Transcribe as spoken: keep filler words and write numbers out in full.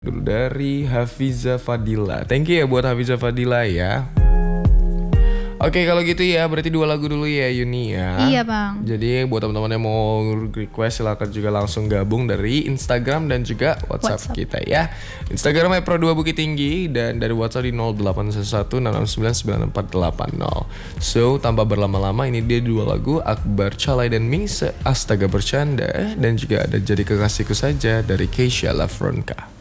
Dulu dari Hafiza Fadila. Thank you ya buat Hafiza Fadila ya. Oke kalau gitu ya berarti dua lagu dulu ya Yuni ya. Iya bang. Jadi buat teman-teman yang mau request silakan juga langsung gabung dari Instagram dan juga WhatsApp, WhatsApp. kita ya. Instagram Pro dua Bukit Tinggi dan dari WhatsApp di nol delapan satu enam sembilan sembilan empat delapan nol. So tanpa berlama-lama ini dia dua lagu Akbar Calai dan Mingse Astaga Bercanda dan juga ada Jadi Kekasihku Saja dari Keisha Lafronka.